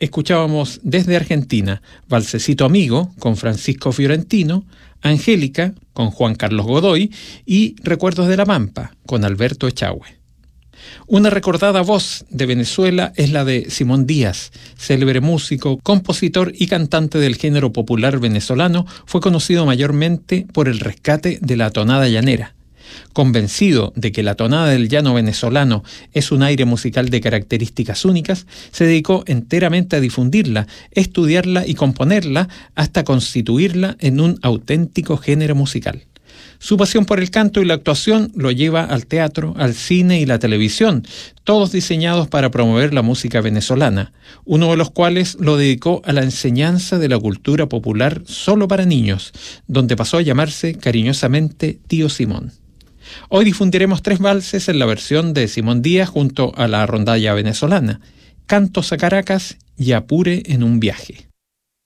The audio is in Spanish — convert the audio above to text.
Escuchábamos desde Argentina Valsecito Amigo con Francisco Fiorentino, Angélica con Juan Carlos Godoy y Recuerdos de la Pampa con Alberto Echagüe. Una recordada voz de Venezuela es la de Simón Díaz, célebre músico, compositor y cantante del género popular venezolano. Fue conocido mayormente por el rescate de la tonada llanera. Convencido de que la tonada del llano venezolano es un aire musical de características únicas, se dedicó enteramente a difundirla, estudiarla y componerla hasta constituirla en un auténtico género musical. Su pasión por el canto y la actuación lo lleva al teatro, al cine y la televisión, todos diseñados para promover la música venezolana, uno de los cuales lo dedicó a la enseñanza de la cultura popular solo para niños, donde pasó a llamarse cariñosamente Tío Simón. Hoy difundiremos 3 valses en la versión de Simón Díaz junto a la rondalla venezolana, Cantos a Caracas y Apure en un viaje.